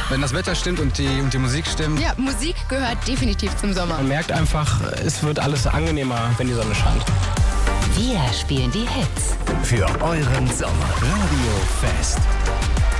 Wenn das Wetter stimmt und die Musik stimmt. Ja, Musik gehört definitiv zum Sommer. Man merkt einfach, es wird alles angenehmer, wenn die Sonne scheint. Wir spielen die Hits. Für euren Sommer. Radio Fest.